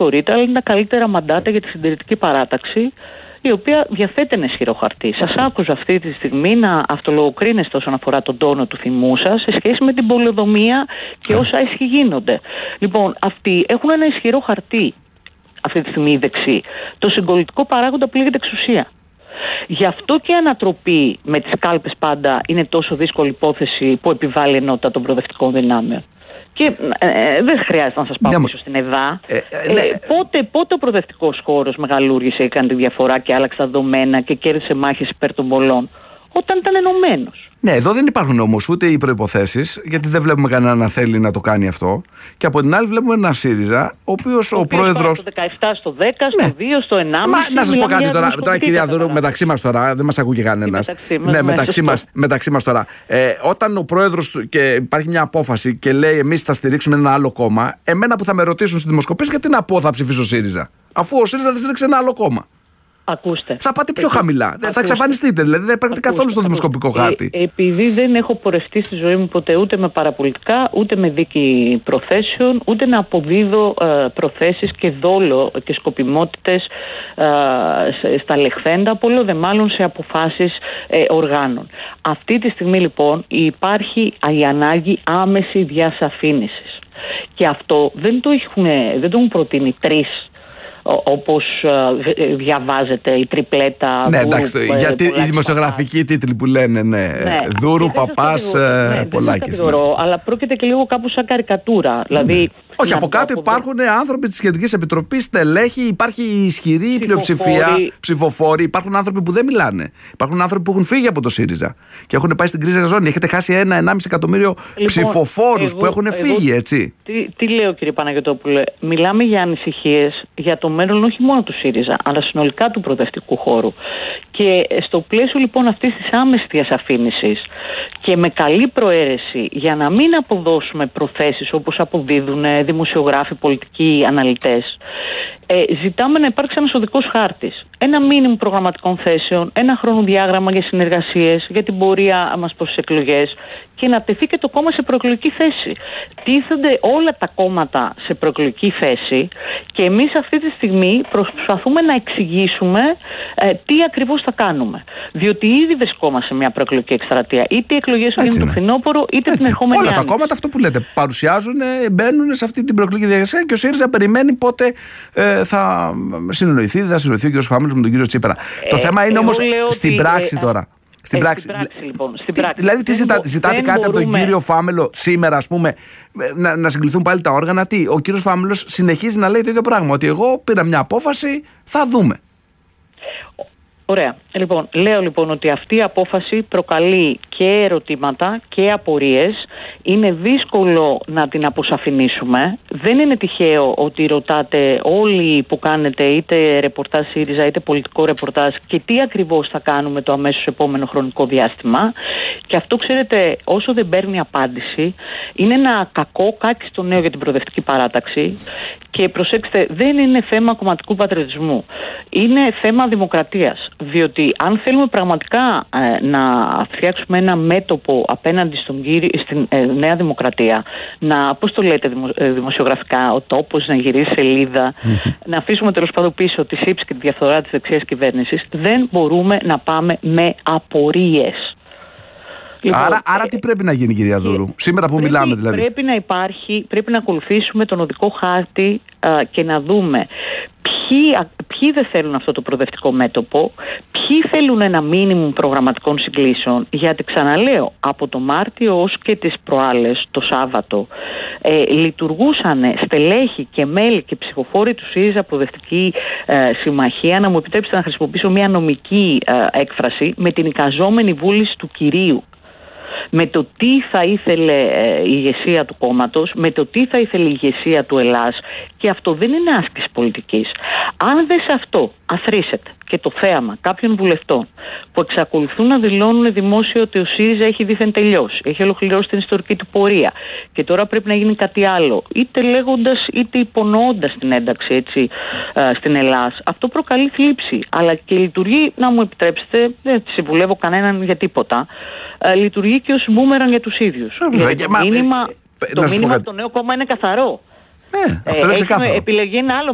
συγχωρείτε, αλλά είναι τα καλύτερα μαντάτα για τη συντηρητική παράταξη, η οποία διαθέτει ένα ισχυρό χαρτί. Σας άκουσα αυτή τη στιγμή να αυτολογοκρίνεστε όσον αφορά τον τόνο του θυμού σας σε σχέση με την πολεοδομία και όσα έσχη γίνονται. Λοιπόν, αυτοί έχουν ένα ισχυρό χαρτί αυτή τη στιγμή οι δεξιοί. Το συγκολητικό παράγοντα που λέγεται εξουσία. Γι' αυτό και η ανατροπή με τις κάλπες πάντα είναι τόσο δύσκολη υπόθεση που επιβάλλει ενότητα των προοδευτικών δυνάμεων. Και δεν χρειάζεται να σας πάω πίσω στην ΕΔΑ. Πότε ο προοδευτικός χώρος μεγαλούργησε, έκανε τη διαφορά και άλλαξε τα δεδομένα και κέρδισε μάχες υπέρ των πολλών? Όταν ήταν ενωμένος. Ναι, εδώ δεν υπάρχουν όμως ούτε οι προϋποθέσεις, γιατί δεν βλέπουμε κανένα να θέλει να το κάνει αυτό. Και από την άλλη, βλέπουμε ένα ΣΥΡΙΖΑ, ο οποίος ο πρόεδρος. Στο 17, στο 10, στο 2, στο 1,5. Να σας πω κάτι τώρα, κυρία Δούρου, μεταξύ μας τώρα, δεν μας ακούει και κανένας. Μεταξύ μας τώρα. Όταν ο πρόεδρος και υπάρχει μια απόφαση και λέει εμείς θα στηρίξουμε ένα άλλο κόμμα, εμένα που θα με ρωτήσουν στη δημοσκοπήσεις, γιατί να πω θα ψηφίσω ΣΥΡΙΖΑ, αφού ο ΣΥΡΙΖΑ δεν στήριξε ένα άλλο κόμμα. Ακούστε. Θα πάτε πιο χαμηλά. Θα εξαφανιστείτε, δηλαδή δεν παίρνετε καθόλου στο δημοσκοπικό χάρτη. Επειδή δεν έχω πορευτεί στη ζωή μου ποτέ ούτε με παραπολιτικά, ούτε με δίκη προθέσεων, ούτε να αποδίδω προθέσεις και δόλο και σκοπιμότητες στα λεχθέντα, πολλό δε μάλλον σε αποφάσεις οργάνων. Αυτή τη στιγμή λοιπόν υπάρχει η ανάγκη άμεση διασαφήνισης. Και αυτό δεν το έχουν προτείνει τρεις, όπως διαβάζετε, η τριπλέτα. Ναι, εντάξει, γιατί οι δημοσιογραφικοί τίτλοι που λένε Δούρου, Παπάς, Πολάκης. Αλλά πρόκειται και λίγο κάπου σαν καρικατούρα. Δηλαδή, όχι, από κάτω υπάρχουν άνθρωποι της Κεντρικής Επιτροπής, στελέχη, υπάρχει ισχυρή πλειοψηφία, ψηφοφόροι. Υπάρχουν άνθρωποι που δεν μιλάνε. Υπάρχουν άνθρωποι που έχουν φύγει από το ΣΥΡΙΖΑ και έχουν πάει στην κρίζα ζώνη. Έχετε χάσει 1,5 εκατομμύριο ψηφοφόρους που έχουν φύγει, έτσι. Τι λέω, κύριε Παναγιωτόπουλε? Μιλάμε για ανησυχίες για το μέλλον όχι μόνο του ΣΥΡΙΖΑ, αλλά συνολικά του προοδευτικού χώρου. Και στο πλαίσιο λοιπόν αυτής της άμεσης διασαφήνισης και με καλή προαίρεση, για να μην αποδώσουμε προθέσεις όπως αποδίδουν δημοσιογράφοι, πολιτικοί αναλυτές, ζητάμε να υπάρξει ένας οδικός χάρτης. Ένα μήνυμο προγραμματικών θέσεων, ένα χρονοδιάγραμμα για συνεργασίες, για την πορεία μας προς τις εκλογές και να τεθεί και το κόμμα σε προεκλογική θέση. Τίθενται όλα τα κόμματα σε προεκλογική θέση και εμείς αυτή τη στιγμή προσπαθούμε να εξηγήσουμε τι ακριβώς θα κάνουμε. Διότι ήδη βρισκόμαστε σε μια προεκλογική εκστρατεία. Είτε οι εκλογές γίνουν το φθινόπωρο, είτε την ερχόμενη όλα άνοιξη. Τα κόμματα αυτό που λέτε παρουσιάζουν, μπαίνουν σε αυτή την προεκλογική διαδικασία και ο ΣΥΡΙΖΑ περιμένει πότε θα συνεννοηθεί, δεν θα συνεννοηθεί ο κ. Φάμελος με τον κύριο Τσίπρα. Το θέμα είναι όμως στην πράξη τώρα. Στην πράξη, λοιπόν. Δηλαδή, ζητάτε κάτι από τον κύριο Φάμελο σήμερα, ας πούμε, να συγκληθούν πάλι τα όργανα? Ο κύριος Φάμελος συνεχίζει να λέει το ίδιο πράγμα, ότι εγώ πήρα μια απόφαση, θα δούμε. Ωραία. Λέω λοιπόν ότι αυτή η απόφαση προκαλεί και ερωτήματα και απορίες. Είναι δύσκολο να την αποσαφηνίσουμε. Δεν είναι τυχαίο ότι ρωτάτε όλοι που κάνετε είτε ρεπορτάζ ΣΥΡΙΖΑ είτε πολιτικό ρεπορτάζ και τι ακριβώς θα κάνουμε το αμέσως επόμενο χρονικό διάστημα. Και αυτό, ξέρετε, όσο δεν παίρνει απάντηση, είναι ένα κακό κάκιστο νέο για την προοδευτική παράταξη. Και προσέξτε, δεν είναι θέμα κομματικού πατριωτισμού. Είναι θέμα δημοκρατίας. Διότι αν θέλουμε πραγματικά να φτιάξουμε ένα μέτωπο απέναντι στην Νέα Δημοκρατία, πώς το λέτε δημοσιογραφικά, ο τόπος να γυρίσει σελίδα, να αφήσουμε τέλος πάντων πίσω τη σύψη και τη διαφθορά της δεξιάς κυβέρνησης, δεν μπορούμε να πάμε με απορίες. Άρα τι πρέπει να γίνει, κυρία Δούρου, σήμερα που μιλάμε δηλαδή? Πρέπει να ακολουθήσουμε τον οδικό χάρτη και να δούμε ποιοι δεν θέλουν αυτό το προοδευτικό μέτωπο, ποιοι θέλουν ένα μίνιμουμ προγραμματικών συγκλήσεων. Γιατί ξαναλέω, από το Μάρτιο ως και τις προάλλες, το Σάββατο, λειτουργούσαν στελέχη και μέλη και ψηφοφόροι του ΣΥΡΙΖΑ Προοδευτική Συμμαχία, να μου επιτρέψετε να χρησιμοποιήσω μια νομική έκφραση, με την εικαζόμενη βούληση του κυρίου. Με το τι θα ήθελε η ηγεσία του κόμματος, με το τι θα ήθελε η ηγεσία του Ελλάς, και αυτό δεν είναι άσκηση πολιτικής. Αν δεν σε αυτό αθροίσετε και το θέαμα κάποιων βουλευτών που εξακολουθούν να δηλώνουν δημόσια ότι ο ΣΥΡΙΖΑ έχει δήθεν τελειώσει, έχει ολοκληρώσει την ιστορική του πορεία και τώρα πρέπει να γίνει κάτι άλλο, είτε λέγοντας είτε υπονοώντας την ένταξη στην Ελλάδα, αυτό προκαλεί θλίψη. Αλλά και λειτουργεί, να μου επιτρέψετε, δεν συμβουλεύω κανέναν για τίποτα, λειτουργεί και ως μπούμεραν για τους ίδιους. Το μήνυμα από το νέο κόμμα είναι καθαρό. Αυτό είναι ξεκάθαρο. Επιλεγεί ένα άλλο